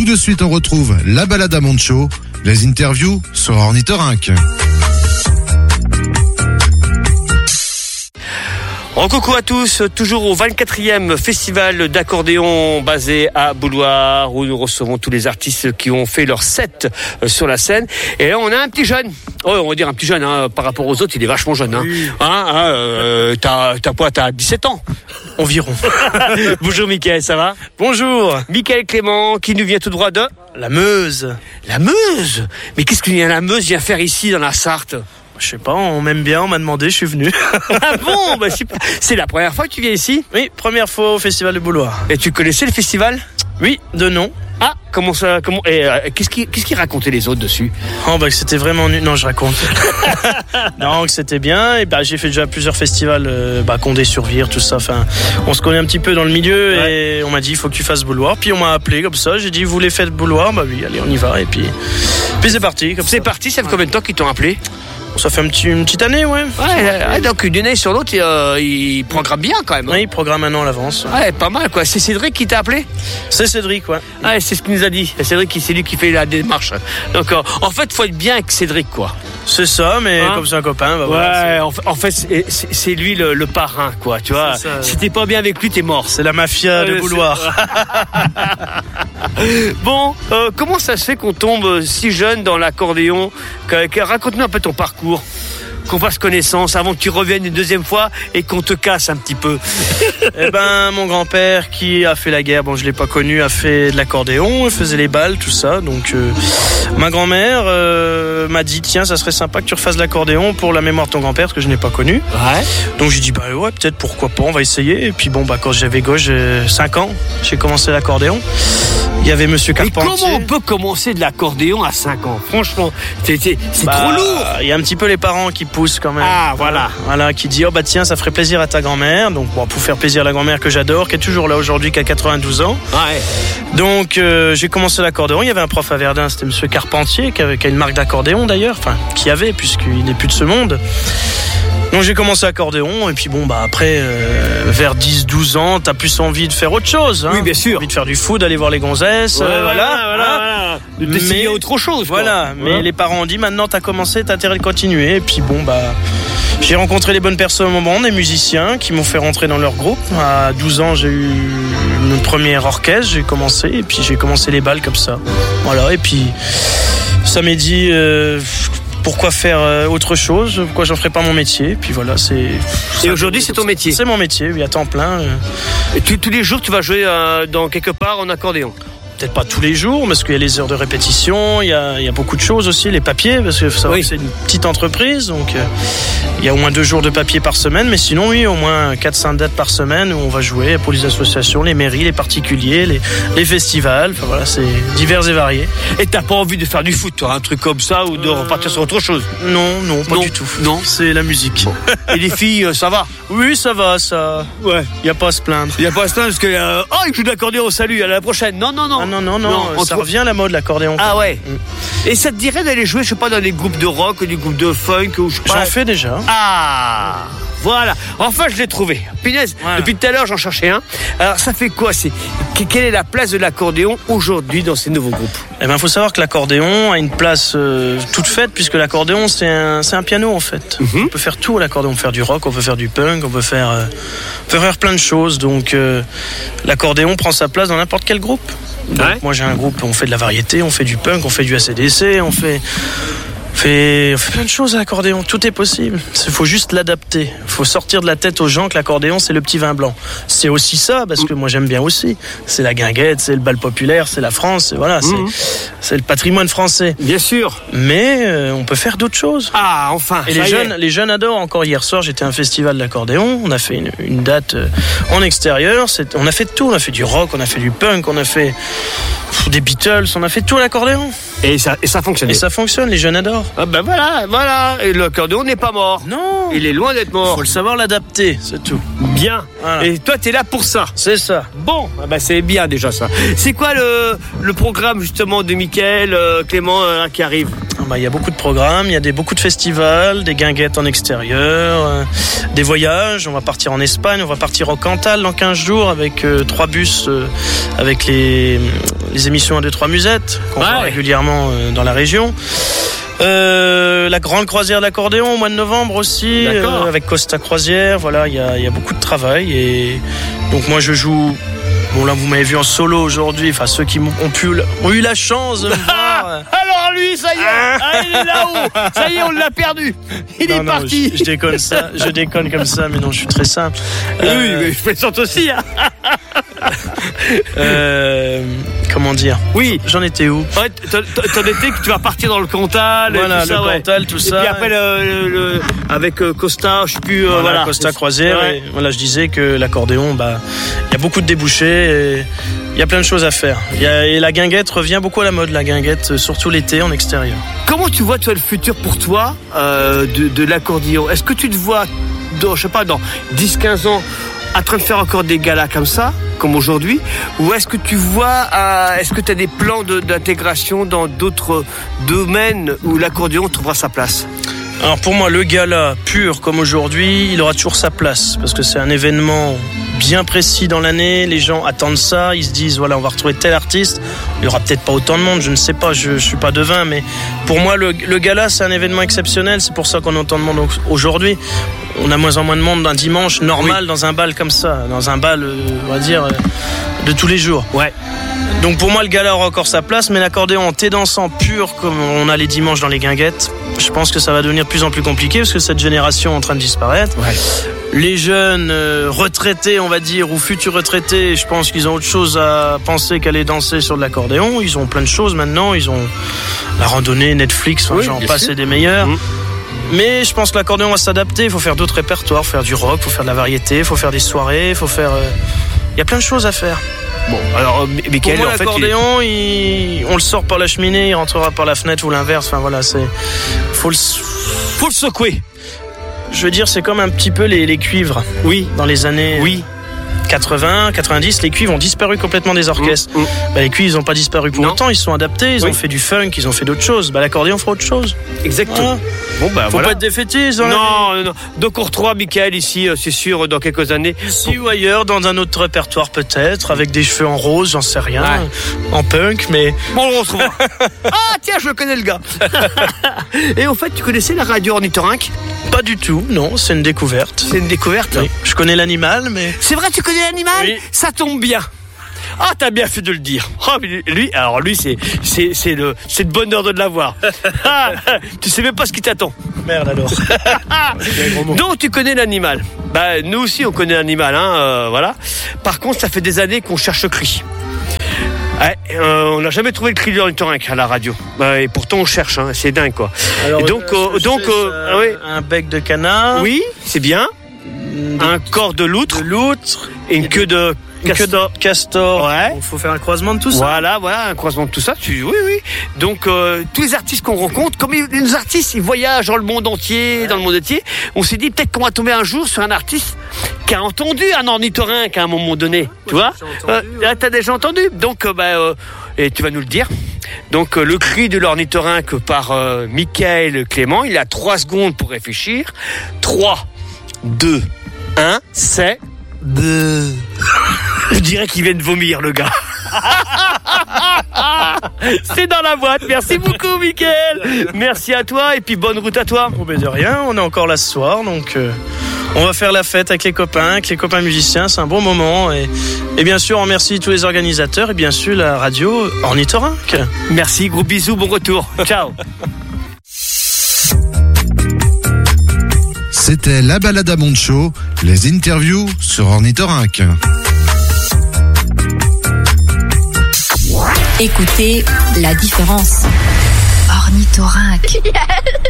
de suite, on retrouve la balade à Moncho, les interviews sur Ornithorynque. Coucou à tous, toujours au 24e festival d'accordéon basé à Bouloir où nous recevons tous les artistes qui ont fait leur set sur la scène. Et là on a un petit jeune, on va dire un petit jeune par rapport aux autres, il est vachement jeune. Oui. T'as 17 ans environ. Bonjour Mickaël, ça va? Bonjour. Mickaël Clément qui nous vient tout droit de La Meuse. La Meuse. Mais qu'est-ce que la Meuse vient faire ici dans la Sarthe? Je sais pas, on m'aime bien, on m'a demandé, je suis venu. Ah bon, bah super. C'est la première fois que tu viens ici? Oui, première fois au festival de Bouloir. Et tu connaissais le festival? Oui, de nom. Ah, comment ça, qu'est-ce qui racontait les autres dessus? Oh que c'était vraiment nul. Non, je raconte. Non, que c'était bien. Et j'ai fait déjà plusieurs festivals, Condé sur Vire, tout ça. Enfin, on se connaît un petit peu dans le milieu et on m'a dit il faut que tu fasses Bouloir. Puis on m'a appelé comme ça. J'ai dit vous voulez faire Bouloir? Bah oui, allez, on y va. Et puis c'est parti. C'est parti. Ça fait combien de temps qu'ils t'ont appelé? Ça fait une petite année, ouais. Donc d'une année sur l'autre, il programme bien quand même. Oui, il programme un an à l'avance. Ouais, pas mal quoi. C'est Cédric qui t'a appelé? C'est Cédric, ouais. Ouais, c'est ce qu'il nous a dit. Cédric, c'est lui qui fait la démarche. Donc en fait, faut être bien avec Cédric quoi. C'est ça, mais comme c'est un copain, voilà. En fait, c'est lui le parrain quoi. Tu vois. Si t'es pas bien avec lui, t'es mort. C'est la mafia de Bouloir. Bon, comment ça se fait qu'on tombe si jeune dans l'accordéon? Raconte-nous un peu ton parcours, qu'on fasse connaissance avant que tu reviennes une deuxième fois et qu'on te casse un petit peu. Mon grand-père qui a fait la guerre, je l'ai pas connu, a fait de l'accordéon, il faisait les balles, tout ça. Donc ma grand-mère m'a dit tiens, ça serait sympa que tu refasses l'accordéon pour la mémoire de ton grand-père, parce que je n'ai pas connu. Ouais. Donc j'ai dit ouais, peut-être, pourquoi pas, on va essayer. Et puis quand j'avais 5 ans, j'ai commencé l'accordéon. Il y avait Monsieur Carpentier. Mais comment on peut commencer de l'accordéon à 5 ans? Franchement, c'est trop lourd. Il y a un petit peu les parents qui poussent quand même. Ah, voilà. Voilà, qui dit tiens, ça ferait plaisir à ta grand-mère. Donc pour faire plaisir à la grand-mère que j'adore, qui est toujours là aujourd'hui, qui a 92 ans. Ouais. Donc j'ai commencé l'accordéon. Il y avait un prof à Verdun, c'était Monsieur Carpentier, qui a une marque d'accordéon d'ailleurs, qui avait, puisqu'il n'est plus de ce monde. Donc j'ai commencé l'accordéon et puis après vers 10-12 ans t'as plus envie de faire autre chose. Oui, bien sûr. Envie de faire du foot, d'aller voir les gonzesses, voilà. D'essayer autre chose. Voilà, mais les parents ont dit maintenant t'as commencé, t'as intérêt de continuer. Et puis j'ai rencontré les bonnes personnes au moment, des musiciens qui m'ont fait rentrer dans leur groupe. À 12 ans j'ai eu mon premier orchestre, j'ai commencé et puis j'ai commencé les balles comme ça. Voilà, et puis ça m'a dit pourquoi faire autre chose, pourquoi j'en ferais pas mon métier. Puis voilà, Et aujourd'hui c'est ton métier? C'est mon métier, oui, à temps plein. Et tous les jours tu vas jouer dans quelque part en accordéon? Peut-être pas tous les jours, parce qu'il y a les heures de répétition, il y a beaucoup de choses aussi, les papiers, parce qu'il faut savoir que c'est une petite entreprise, donc il y a au moins 2 jours de papier par semaine, mais sinon oui, au moins 4-5 dates par semaine où on va jouer pour les associations, les mairies, les particuliers, les festivals, voilà, c'est divers et varié. Et t'as pas envie de faire du foot, toi, un truc comme ça, ou de repartir sur autre chose? Non, pas du tout. Non, c'est la musique. Bon. Et les filles, ça va? Oui, ça va, ça. Ouais. Il y a pas à se plaindre. Il y a pas à se plaindre parce que il joue de l'accordéon, salut, à la prochaine. Non. Non, ça revient à la mode, l'accordéon. Ah ouais. Et ça te dirait d'aller jouer, je sais pas, dans des groupes de rock, des groupes de funk ou je sais pas. J'en fais déjà. Ah, voilà. Enfin, je l'ai trouvé. Punaise, voilà. Depuis tout à l'heure, j'en cherchais un. Alors, ça fait quoi? Quelle est la place de l'accordéon aujourd'hui dans ces nouveaux groupes? Faut savoir que l'accordéon a une place toute faite, puisque l'accordéon, c'est un piano, en fait. On peut faire tout à l'accordéon. On peut faire du rock, on peut faire du punk, on peut faire plein de choses. Donc, l'accordéon prend sa place dans n'importe quel groupe. Donc, moi, j'ai un groupe, on fait de la variété, on fait du punk, on fait du AC/DC, on fait plein de choses à l'accordéon, tout est possible. Il faut juste l'adapter. Il faut sortir de la tête aux gens que l'accordéon, c'est le petit vin blanc. C'est aussi ça, parce que moi j'aime bien aussi. C'est la guinguette, c'est le bal populaire, c'est la France, voilà, c'est le patrimoine français. Bien sûr. Mais on peut faire d'autres choses. Ah, enfin. Et les jeunes adorent. Encore hier soir, j'étais à un festival d'accordéon. On a fait une date en extérieur. On a fait de tout. On a fait du rock, on a fait du punk, on a fait des Beatles, on a fait tout à l'accordéon. Et ça fonctionne. Et ça fonctionne, les jeunes adorent. mort. Ah ben voilà. Et l'accordéon n'est pas mort. Non. Il est loin d'être mort. Faut le savoir l'adapter, c'est tout. Bien. Voilà. Et toi, t'es là pour ça. C'est ça. Bon, c'est bien déjà ça. C'est quoi le programme justement de Mickaël Clément qui arrive? Il y a beaucoup de programmes, il y a beaucoup de festivals, des guinguettes en extérieur, des voyages. On va partir en Espagne, on va partir au Cantal dans 15 jours avec 3 bus avec les émissions 1, 2, 3 musettes qu'on voit régulièrement dans la région. La grande croisière d'accordéon au mois de novembre aussi, avec Costa Croisière. Voilà, il y a beaucoup de travail. Et donc moi je joue. Bon là vous m'avez vu en solo aujourd'hui. Enfin ceux qui ont eu la chance de me voir. Alors lui ça y est, il est là-haut. Ça y est, on l'a perdu. Il est parti. Je déconne ça. Je déconne comme ça, mais non, je suis très simple. Oui, mais je plaisante aussi. Hein. Comment dire? Oui. J'en étais où? Ouais, t'en étais que tu vas partir dans le Cantal. Voilà, tout ça, le Cantal, tout ça. Et puis après, avec Costa, je sais plus. Voilà, Costa Croisière. Ouais. Et voilà, je disais que l'accordéon, il y a beaucoup de débouchés. Il y a plein de choses à faire. Et la guinguette revient beaucoup à la mode, la guinguette, surtout l'été en extérieur. Comment tu vois, toi, le futur pour toi de l'accordéon? Est-ce que tu te vois, dans 10-15 ans, en train de faire encore des galas comme ça, comme aujourd'hui? Ou est-ce que tu vois, est-ce que tu as des plans d'intégration dans d'autres domaines où l'accordéon trouvera sa place? Alors pour moi, le gala pur comme aujourd'hui, il aura toujours sa place parce que c'est un événement bien précis dans l'année. Les gens attendent ça, ils se disent voilà, on va retrouver tel artiste. Il y aura peut-être pas autant de monde, je ne sais pas, je suis pas devin, mais pour moi le gala c'est un événement exceptionnel. C'est pour ça qu'on a autant de monde aujourd'hui. On a moins en moins de monde d'un dimanche normal dans un bal comme ça, dans un bal on va dire de tous les jours. Ouais. Donc pour moi le gala aura encore sa place, mais l'accordéon en thé dansant pur comme on a les dimanches dans les guinguettes, je pense que ça va devenir de plus en plus compliqué parce que cette génération est en train de disparaître. Ouais. Les jeunes retraités, on va dire, ou futurs retraités, je pense qu'ils ont autre chose à penser qu'aller danser sur de l'accordéon. Ils ont plein de choses maintenant, ils ont la randonnée, Netflix, j'en passe et des meilleurs. Mais je pense que l'accordéon va s'adapter, il faut faire d'autres répertoires, faire du rock, il faut faire de la variété, il faut faire des soirées, il faut faire... Il y a plein de choses à faire. Bon, alors, Mickaël, pour moi, l'accordéon, on le sort par la cheminée, il rentrera par la fenêtre ou l'inverse. Enfin voilà, faut le secouer. Je veux dire, c'est comme un petit peu les cuivres. Oui. Dans les années 80, 90, les cuivres ont disparu complètement des orchestres. Les cuivres, ils n'ont pas disparu pour autant, ils se sont adaptés, ils ont fait du funk, ils ont fait d'autres choses. L'accordéon fera autre chose. Exactement. Bon, faut pas être défaitiste. Non. Donc on retrouvera Mickaël ici, c'est sûr, dans quelques années. Ici ou ailleurs, dans un autre répertoire peut-être, avec des cheveux en rose, j'en sais rien, en punk, mais... Bon, on le retrouvera. Ah tiens, je connais le gars. Et en fait, tu connaissais la radio Ornithorynque? Pas du tout, non, c'est une découverte. C'est une découverte? Oui. Je connais l'animal, mais... C'est vrai, tu connais l'animal? Oui. Ça tombe bien. Ah, t'as bien fait de le dire. Oh, mais lui, c'est le bonheur de l'avoir. Tu sais même pas ce qui t'attend. Merde alors. Donc tu connais l'animal. Nous aussi on connaît l'animal, voilà. Par contre, ça fait des années qu'on cherche le cri. On n'a jamais trouvé le cri de l'ornithorynque à la radio. Et pourtant on cherche, c'est dingue quoi. Alors, et donc, un bec de canard. Oui, c'est bien. Un corps de loutre. Et une queue de castor. Ouais. Il faut faire un croisement de tout ça. Voilà, un croisement de tout ça. Oui. Donc tous les artistes qu'on rencontre, comme les artistes, ils voyagent dans le monde entier, on s'est dit peut-être qu'on va tomber un jour sur un artiste qui a entendu un ornithorynque à un moment donné. Tu vois? Là, t'as déjà entendu. Donc, et tu vas nous le dire. Donc, le cri de l'ornithorynque par Mickaël Clément. Il a 3 secondes pour réfléchir. 3, 2, 1, c'est... Je dirais qu'il vient de vomir, le gars. C'est dans la boîte. Merci beaucoup, Mickaël. Merci à toi et puis bonne route à toi. De rien, on est encore là ce soir, donc on va faire la fête avec les copains musiciens. C'est un bon moment et bien sûr on remercie tous les organisateurs et bien sûr la radio Ornithorynque. Merci, gros bisous, bon retour. Ciao. C'était la balade à Moncho, les interviews sur Ornithorynque. Écoutez la différence. Ornithorynque.